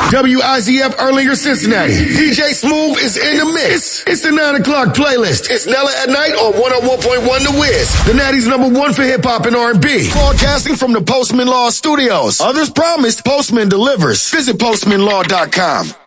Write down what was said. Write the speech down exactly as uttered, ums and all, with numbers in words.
W I Z F Erlinger, Cincinnati. D J Smooth is in the mix. It's the nine o'clock playlist. It's Nella at Night on one oh one point one The Wiz. The Natty's number one for hip-hop and R and B. Broadcasting from the Postman Law Studios. Others promised, Postman delivers. Visit postman law dot com.